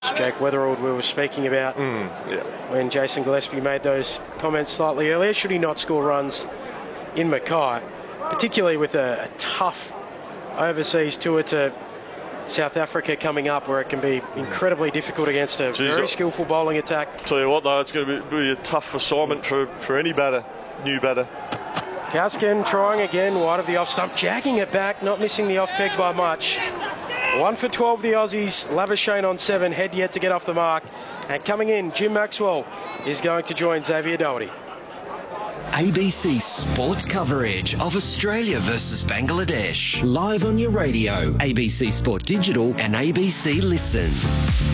Jake Weatherald we were speaking about when Jason Gillespie made those comments slightly earlier. Should he not score runs in Mackay, particularly with a tough overseas tour to South Africa coming up, where it can be incredibly difficult against a very skillful bowling attack. Tell you what, though, it's going to be a tough assignment for any batter, new batter. Kouskin trying again, wide of the off stump, jagging it back, not missing the off peg by much. 1 for 12 the Aussies, Labuschagne on 7, Head yet to get off the mark. And coming in, Jim Maxwell is going to join Xavier Doherty. ABC sports coverage of Australia versus Bangladesh. Live on your radio, ABC Sport Digital and ABC Listen.